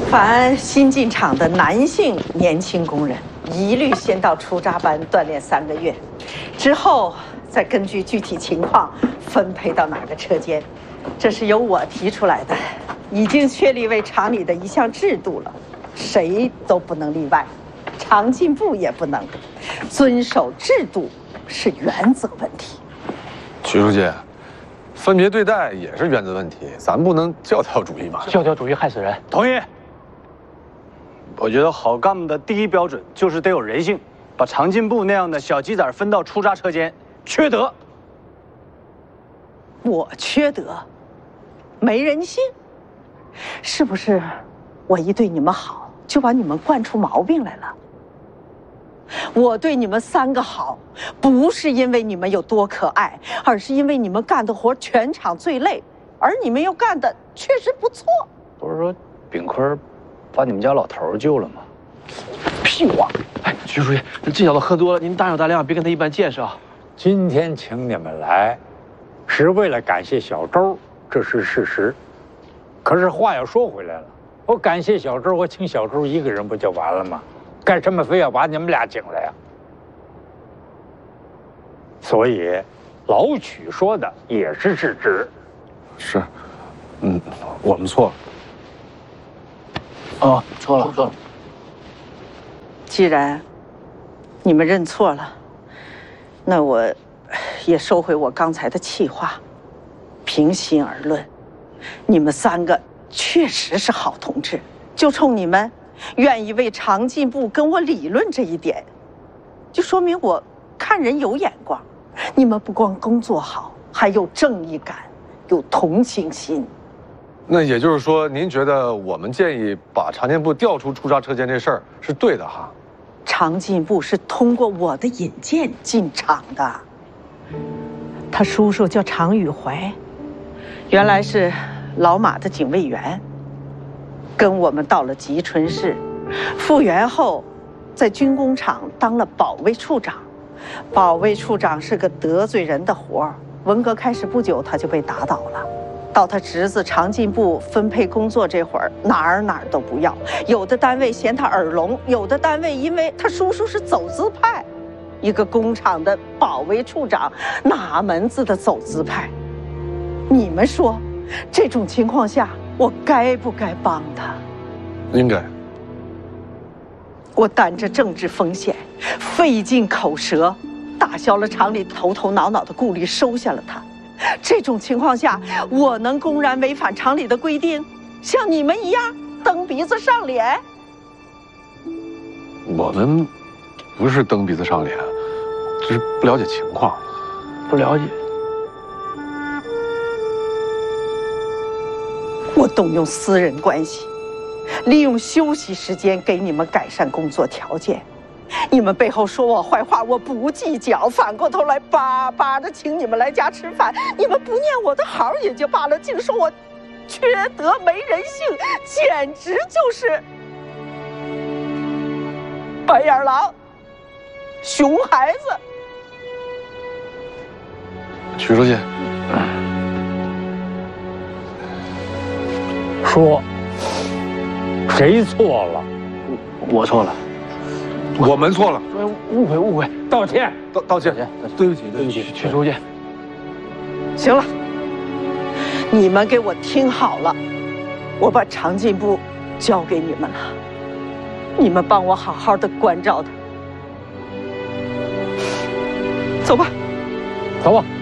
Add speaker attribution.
Speaker 1: 凡新进厂的男性年轻工人，一律先到出扎班锻炼3个月，之后再根据具体情况分配到哪个车间。这是由我提出来的，已经确立为厂里的一项制度了，谁都不能例外，厂进部也不能。遵守制度是原则问题。
Speaker 2: 徐书记，分别对待也是原则问题，咱不能教条主义嘛。
Speaker 3: 教条主义害死人。
Speaker 4: 同意。我觉得好干部的第一标准就是得有人性，把常进部那样的小鸡仔分到出扎车间，缺德。
Speaker 1: 我缺德，没人性，是不是？我一对你们好，就把你们惯出毛病来了。我对你们3个好，不是因为你们有多可爱，而是因为你们干的活全场最累，而你们又干的确实不错。
Speaker 5: 不是说炳坤把你们家老头救了吗？
Speaker 3: 屁话！哎，徐书记，这小子喝多了，您大小大量，别跟他一般见识啊。
Speaker 6: 今天请你们来，是为了感谢小周，这是事实。可是话又说回来了，我感谢小周，我请小周一个人不就完了吗？干什么非要把你们俩请来呀？所以，老曲说的也是事实。
Speaker 2: 是，我们错了。
Speaker 3: 哦，错了。
Speaker 1: 既然你们认错了，那我也收回我刚才的气话。平心而论，你们3个确实是好同志，就冲你们愿意为常进部跟我理论这一点，就说明我看人有眼光。你们不光工作好，还有正义感，有同情心。
Speaker 2: 那也就是说，您觉得我们建议把常进部调出出扎车间这事儿是对的哈？
Speaker 1: 常进部是通过我的引荐进厂的，他叔叔叫常宇怀，原来是老马的警卫员，跟我们到了吉春市，复员后在军工厂当了保卫处长。保卫处长是个得罪人的活儿，文革开始不久他就被打倒了。到他侄子常进部分配工作这会儿，哪儿都不要，有的单位嫌他耳聋，有的单位因为他叔叔是走资派。一个工厂的保卫处长，哪门子的走资派？你们说，这种情况下，我该不该帮他？
Speaker 2: 应该。
Speaker 1: 我担着政治风险，费尽口舌，打消了厂里头脑的顾虑，收下了他。这种情况下，我能公然违反厂里的规定，像你们一样蹬鼻子上脸？
Speaker 2: 我们不是蹬鼻子上脸，只是不了解情况。
Speaker 3: 不了解。
Speaker 1: 我动用私人关系，利用休息时间给你们改善工作条件。你们背后说我坏话，我不计较，反过头来巴巴的请你们来家吃饭。你们不念我的好也就罢了，竟说我缺德没人性，简直就是白眼狼、熊孩子。
Speaker 2: 徐书记，
Speaker 6: 说谁错了？
Speaker 3: 我错了。
Speaker 2: 我们错了，
Speaker 3: 误会，
Speaker 6: 道歉，
Speaker 2: 道歉，对不起，
Speaker 3: 徐书记。
Speaker 1: 行了，你们给我听好了，我把常进部交给你们了，你们帮我好好的关照他。走吧，
Speaker 6: 走吧。